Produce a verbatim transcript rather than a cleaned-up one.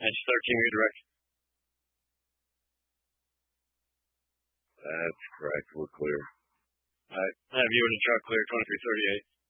Engine thirteen, redirect. That's correct. We're clear. All right. I have you in the truck clear, twenty-three thirty-eight.